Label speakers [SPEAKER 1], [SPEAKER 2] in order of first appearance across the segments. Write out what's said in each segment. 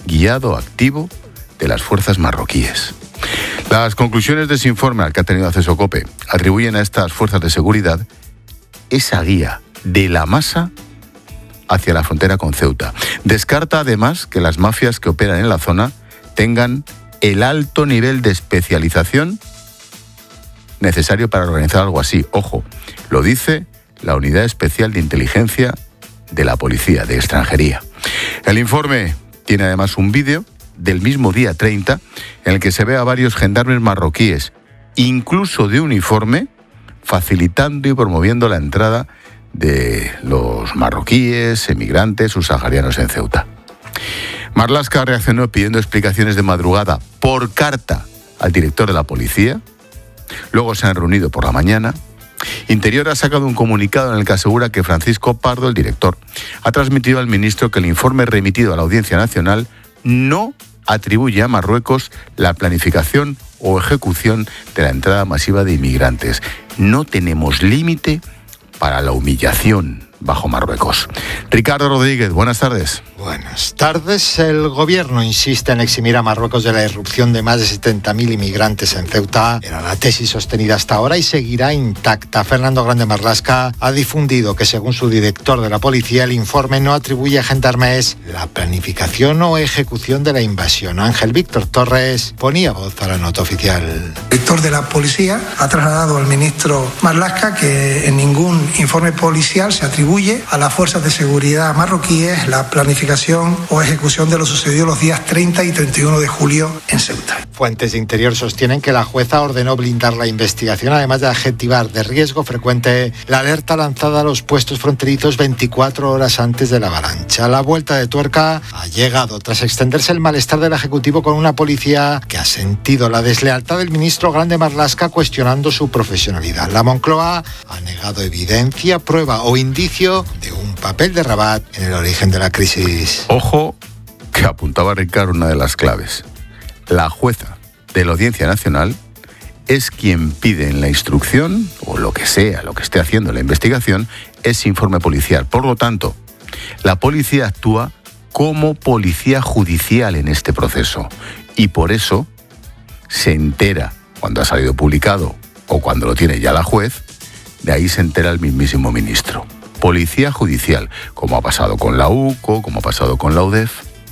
[SPEAKER 1] guiado activo de las fuerzas marroquíes. Las conclusiones de ese informe al que ha tenido acceso COPE atribuyen a estas fuerzas de seguridad esa guía de la masa hacia la frontera con Ceuta. Descarta además que las mafias que operan en la zona tengan el alto nivel de especialización necesario para organizar algo así. Ojo, lo dice la Unidad Especial de Inteligencia de la Policía de Extranjería. El informe tiene además un vídeo del mismo día 30 en el que se ve a varios gendarmes marroquíes, incluso de uniforme, facilitando y promoviendo la entrada de los marroquíes, emigrantes subsaharianos en Ceuta. Marlaska reaccionó pidiendo explicaciones de madrugada por carta al director de la policía. Luego se han reunido por la mañana. Interior ha sacado un comunicado en el que asegura que Francisco Pardo, el director, ha transmitido al ministro que el informe remitido a la Audiencia Nacional no atribuye a Marruecos la planificación o ejecución de la entrada masiva de inmigrantes. No tenemos límite para la humillación bajo Marruecos. Ricardo Rodríguez, buenas tardes.
[SPEAKER 2] Buenas tardes. El gobierno insiste en eximir a Marruecos de la irrupción de más de 70.000 inmigrantes en Ceuta. Era la tesis sostenida hasta ahora y seguirá intacta. Fernando Grande Marlaska ha difundido que, según su director de la policía, el informe no atribuye a gendarmes la planificación o ejecución de la invasión. Ángel Víctor Torres ponía voz a la nota oficial.
[SPEAKER 3] El director de la policía ha trasladado al ministro Marlaska que en ningún informe policial se atribuye a las fuerzas de seguridad marroquíes la planificación o ejecución de lo sucedido los días 30 y 31 de julio en Ceuta.
[SPEAKER 2] Fuentes de Interior sostienen que la jueza ordenó blindar la investigación, además de adjetivar de riesgo frecuente la alerta lanzada a los puestos fronterizos 24 horas antes de la avalancha. La vuelta de tuerca ha llegado tras extenderse el malestar del Ejecutivo con una policía que ha sentido la deslealtad del ministro Grande Marlaska cuestionando su profesionalidad. La Moncloa ha negado evidencia, prueba o indicio de un papel de Rabat en el origen de la crisis.
[SPEAKER 1] Ojo, que apuntaba Ricardo una de las claves. La jueza de la Audiencia Nacional es quien pide en la instrucción, o lo que sea, lo que esté haciendo la investigación, ese informe policial. Por lo tanto, la policía actúa como policía judicial en este proceso. Y por eso se entera, cuando ha salido publicado o cuando lo tiene ya la juez, de ahí se entera el mismísimo ministro. Policía judicial, como ha pasado con la UCO, como ha pasado con la UDEF.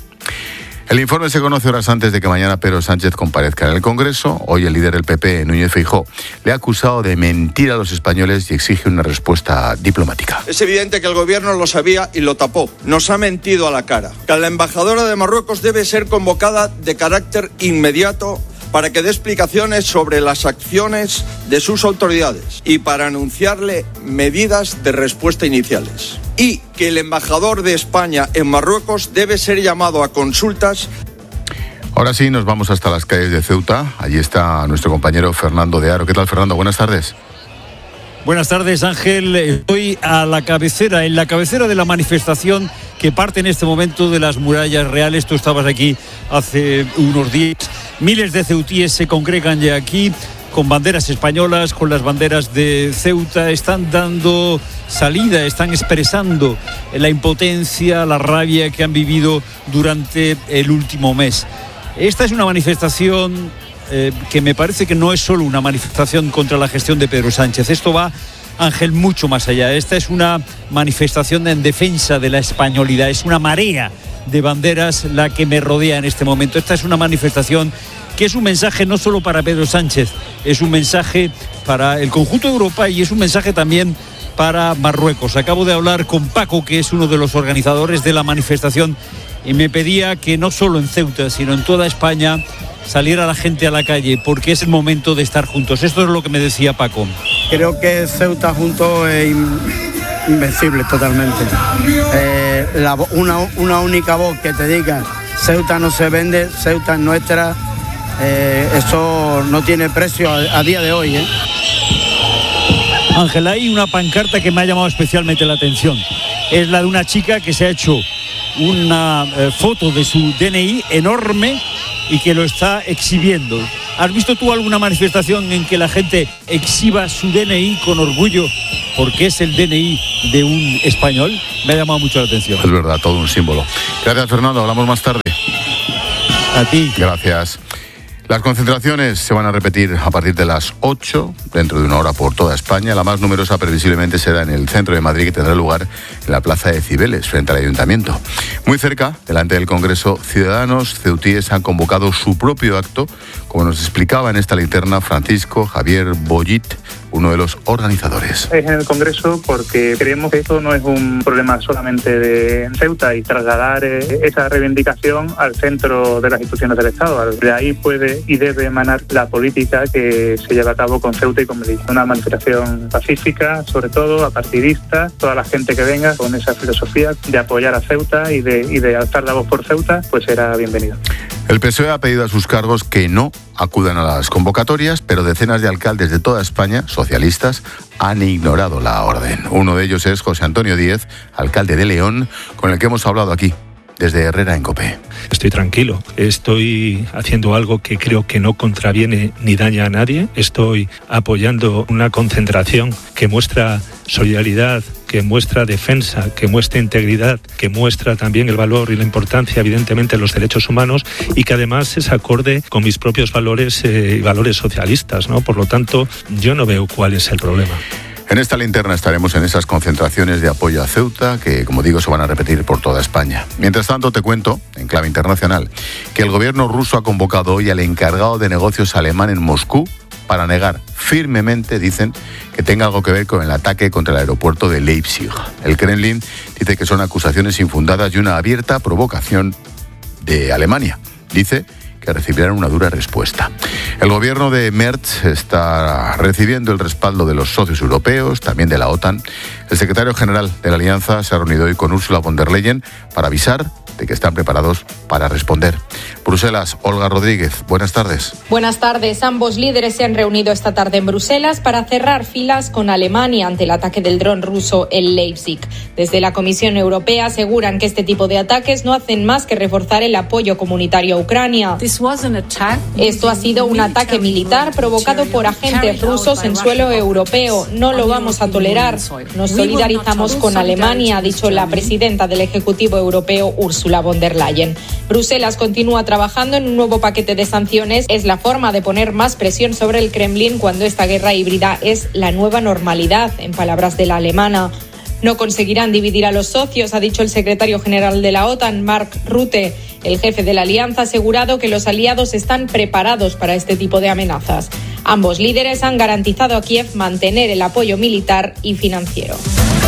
[SPEAKER 1] El informe se conoce horas antes de que mañana Pedro Sánchez comparezca en el Congreso. Hoy el líder del PP, Núñez Feijóo, le ha acusado de mentir a los españoles y exige una respuesta diplomática.
[SPEAKER 4] Es evidente que el gobierno lo sabía y lo tapó. Nos ha mentido a la cara. Que la embajadora de Marruecos debe ser convocada de carácter inmediato para que dé explicaciones sobre las acciones de sus autoridades y para anunciarle medidas de respuesta iniciales. Y que el embajador de España en Marruecos debe ser llamado a consultas.
[SPEAKER 1] Ahora sí, nos vamos hasta las calles de Ceuta. Allí está nuestro compañero Fernando de Aro. ¿Qué tal, Fernando? Buenas tardes.
[SPEAKER 5] Buenas tardes, Ángel. Estoy en la cabecera de la manifestación que parte en este momento de las murallas reales. Tú estabas aquí hace unos días. Miles de ceutíes se congregan ya aquí con banderas españolas, con las banderas de Ceuta. Están dando salida, están expresando la impotencia, la rabia que han vivido durante el último mes. Esta es una manifestación que me parece que no es solo una manifestación contra la gestión de Pedro Sánchez. Esto va, Ángel, mucho más allá. Esta es una manifestación en defensa de la españolidad. Es una marea de banderas la que me rodea en este momento. Esta es una manifestación que es un mensaje no solo para Pedro Sánchez, es un mensaje para el conjunto de Europa y es un mensaje también para Marruecos. Acabo de hablar con Paco, que es uno de los organizadores de la manifestación, y me pedía que no solo en Ceuta, sino en toda España saliera la gente a la calle, porque es el momento de estar juntos. Esto es lo que me decía Paco.
[SPEAKER 6] Creo que Ceuta junto es invencible totalmente. Una única voz que te diga Ceuta no se vende, Ceuta es nuestra, eso no tiene precio a día de hoy.
[SPEAKER 5] Ángel, hay una pancarta que me ha llamado especialmente la atención. Es la de una chica que se ha hecho una foto de su DNI enorme y que lo está exhibiendo. ¿Has visto tú alguna manifestación en que la gente exhiba su DNI con orgullo porque es el DNI de un español? Me ha llamado mucho la atención.
[SPEAKER 1] Es verdad, todo un símbolo. Gracias, Fernando. Hablamos más tarde.
[SPEAKER 5] A ti.
[SPEAKER 1] Gracias. Las concentraciones se van a repetir a partir de las 8, dentro de una hora, por toda España. La más numerosa previsiblemente será en el centro de Madrid, que tendrá lugar en la Plaza de Cibeles, frente al Ayuntamiento. Muy cerca, delante del Congreso, ciudadanos ceutíes han convocado su propio acto, como nos explicaba en esta linterna Francisco Javier Bollit, uno de los organizadores.
[SPEAKER 7] Es en el Congreso porque creemos que esto no es un problema solamente de Ceuta y trasladar esa reivindicación al centro de las instituciones del Estado. De ahí puede y debe emanar la política que se lleva a cabo con Ceuta y con Melilla. Una manifestación pacífica, sobre todo apartidista, toda la gente que venga con esa filosofía de apoyar a Ceuta y de alzar la voz por Ceuta, pues será bienvenido.
[SPEAKER 1] El PSOE ha pedido a sus cargos que no acudan a las convocatorias, pero decenas de alcaldes de toda España, socialistas, han ignorado la orden. Uno de ellos es José Antonio Díez, alcalde de León, con el que hemos hablado aquí, desde Herrera en COPE.
[SPEAKER 8] Estoy tranquilo, estoy haciendo algo que creo que no contraviene ni daña a nadie. Estoy apoyando una concentración que muestra solidaridad, que muestra defensa, que muestra integridad, que muestra también el valor y la importancia, evidentemente, de los derechos humanos y que además es acorde con mis propios valores y valores socialistas, ¿no? Por lo tanto, yo no veo cuál es el problema.
[SPEAKER 1] En esta linterna estaremos en esas concentraciones de apoyo a Ceuta que, como digo, se van a repetir por toda España. Mientras tanto, te cuento, en clave internacional, que el gobierno ruso ha convocado hoy al encargado de negocios alemán en Moscú para negar firmemente, dicen, que tenga algo que ver con el ataque contra el aeropuerto de Leipzig. El Kremlin dice que son acusaciones infundadas y una abierta provocación de Alemania. Dice que recibirán una dura respuesta. El gobierno de Merz está recibiendo el respaldo de los socios europeos, también de la OTAN. El secretario general de la Alianza se ha reunido hoy con Ursula von der Leyen para avisar de que están preparados para responder. Bruselas, Olga Rodríguez, buenas tardes.
[SPEAKER 9] Buenas tardes. Ambos líderes se han reunido esta tarde en Bruselas para cerrar filas con Alemania ante el ataque del dron ruso en Leipzig. Desde la Comisión Europea aseguran que este tipo de ataques no hacen más que reforzar el apoyo comunitario a Ucrania. Esto ha sido un ataque militar provocado por agentes rusos en suelo europeo. No lo vamos a tolerar. Nos solidarizamos con Alemania, ha dicho la presidenta del Ejecutivo Europeo, Ursula von der Leyen. Bruselas continúa trabajando en un nuevo paquete de sanciones. Es la forma de poner más presión sobre el Kremlin cuando esta guerra híbrida es la nueva normalidad, en palabras de la alemana. No conseguirán dividir a los socios, ha dicho el secretario general de la OTAN, Mark Rutte. El jefe de la alianza ha asegurado que los aliados están preparados para este tipo de amenazas. Ambos líderes han garantizado a Kiev mantener el apoyo militar y financiero.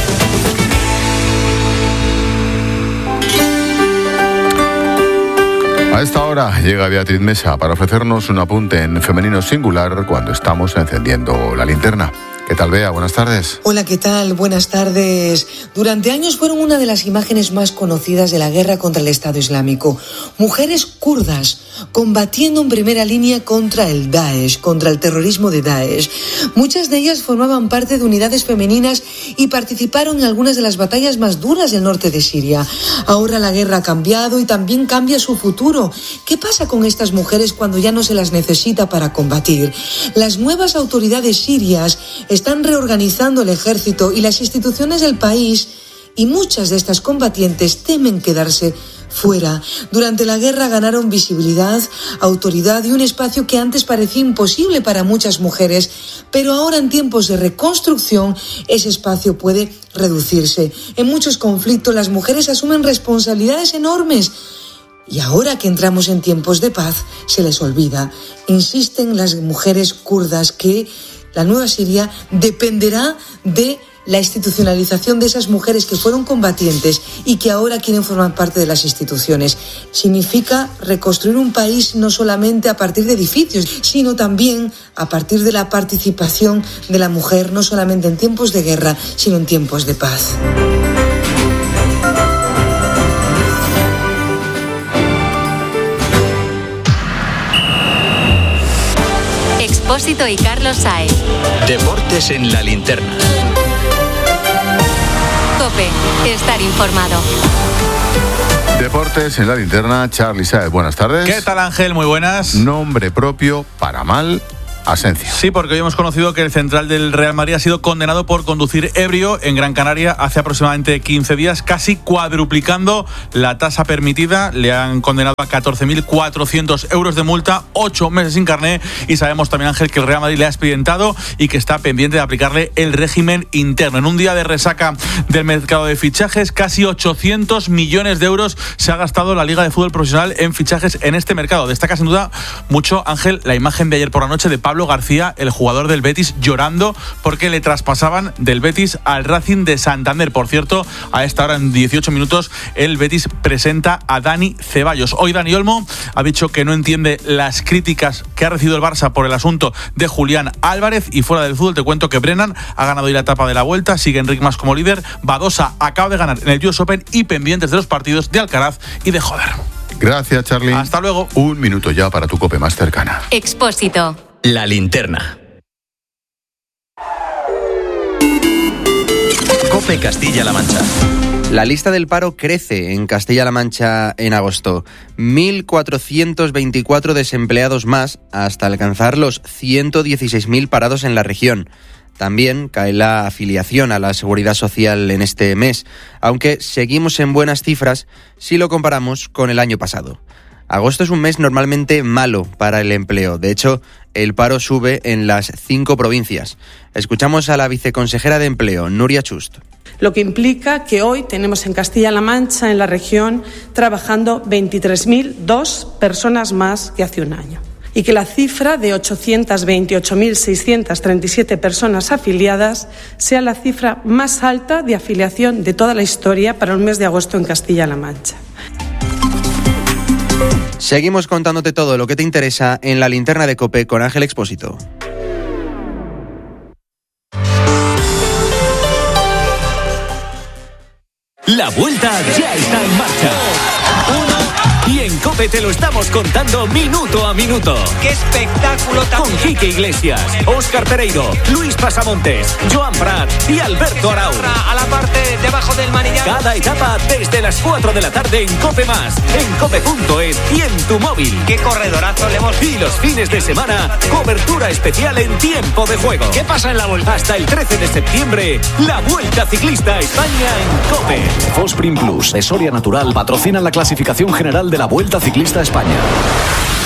[SPEAKER 1] A esta hora llega Beatriz Mesa para ofrecernos un apunte en femenino singular cuando estamos encendiendo la linterna. ¿Qué tal, Bea? Buenas tardes.
[SPEAKER 10] Hola, ¿qué tal? Buenas tardes. Durante años fueron una de las imágenes más conocidas de la guerra contra el Estado Islámico. Mujeres kurdas combatiendo en primera línea contra el Daesh, contra el terrorismo de Daesh. Muchas de ellas formaban parte de unidades femeninas y participaron en algunas de las batallas más duras del norte de Siria. Ahora la guerra ha cambiado y también cambia su futuro. ¿Qué pasa con estas mujeres cuando ya no se las necesita para combatir? Las nuevas autoridades sirias están reorganizando el ejército y las instituciones del país y muchas de estas combatientes temen quedarse fuera. Durante la guerra ganaron visibilidad, autoridad y un espacio que antes parecía imposible para muchas mujeres, pero ahora en tiempos de reconstrucción ese espacio puede reducirse. En muchos conflictos las mujeres asumen responsabilidades enormes. Y ahora que entramos en tiempos de paz, se les olvida. Insisten las mujeres kurdas que la nueva Siria dependerá de la institucionalización de esas mujeres que fueron combatientes y que ahora quieren formar parte de las instituciones. Significa reconstruir un país no solamente a partir de edificios, sino también a partir de la participación de la mujer, no solamente en tiempos de guerra, sino en tiempos de paz.
[SPEAKER 11] Expósito y Carlos Saez.
[SPEAKER 12] Deportes en la linterna.
[SPEAKER 11] COPE, estar informado.
[SPEAKER 1] Deportes en la linterna, Charly Saez, buenas tardes.
[SPEAKER 12] ¿Qué tal, Ángel? Muy buenas.
[SPEAKER 1] Nombre propio para mal Asencio.
[SPEAKER 13] Sí, porque hoy hemos conocido que el central del Real Madrid ha sido condenado por conducir ebrio en Gran Canaria hace aproximadamente 15 días, casi cuadruplicando la tasa permitida. Le han condenado a 14.400 euros de multa, 8 meses sin carné, y sabemos también, Ángel, que el Real Madrid le ha expedientado y que está pendiente de aplicarle el régimen interno. En un día de resaca del mercado de fichajes, casi 800 millones de euros se ha gastado la Liga de Fútbol Profesional en fichajes en este mercado. Destaca sin duda mucho, Ángel, la imagen de ayer por la noche de Pablo García, el jugador del Betis, llorando porque le traspasaban del Betis al Racing de Santander. Por cierto, a esta hora, en 18 minutos, el Betis presenta a Dani Ceballos. Hoy Dani Olmo ha dicho que no entiende las críticas que ha recibido el Barça por el asunto de Julián Álvarez. Y fuera del fútbol te cuento que Brennan ha ganado hoy la etapa de la Vuelta, sigue Enric Mas como líder, Badosa acaba de ganar en el US Open y pendientes de los partidos de Alcaraz y de Joder.
[SPEAKER 1] Gracias, Charly.
[SPEAKER 13] Hasta luego.
[SPEAKER 1] Un minuto ya para tu COPE más cercana.
[SPEAKER 11] Expósito.
[SPEAKER 12] La linterna. COPE Castilla-La Mancha.
[SPEAKER 14] La lista del paro crece en Castilla-La Mancha en agosto. 1.424 desempleados más hasta alcanzar los 116.000 parados en la región. También cae la afiliación a la Seguridad Social en este mes, aunque seguimos en buenas cifras si lo comparamos con el año pasado. Agosto es un mes normalmente malo para el empleo. De hecho, el paro sube en las 5 provincias. Escuchamos a la viceconsejera de Empleo, Núria Chust.
[SPEAKER 15] Lo que implica que hoy tenemos en Castilla-La Mancha, en la región, trabajando 23.002 personas más que hace un año. Y que la cifra de 828.637 personas afiliadas sea la cifra más alta de afiliación de toda la historia para un mes de agosto en Castilla-La Mancha.
[SPEAKER 14] Seguimos contándote todo lo que te interesa en la linterna de COPE con Ángel Expósito.
[SPEAKER 12] La Vuelta ya está en marcha. Y en COPE te lo estamos contando minuto a minuto. ¡Qué espectáculo también! Con Quique Iglesias, Óscar Pereiro, Luis Pasamontes, Joan Prat y Alberto Arau. A la parte debajo del manillar. Cada etapa desde las 4 de la tarde en COPE+, en cope.es y en tu móvil. ¡Qué corredorazo le hemos! Y los fines de semana, cobertura especial en tiempo de juego. ¿Qué pasa en la Vuelta? Hasta el 13 de septiembre, la Vuelta Ciclista a España en COPE.
[SPEAKER 16] Fosprin Plus de Soria Natural patrocina la clasificación general de la Vuelta Ciclista a España.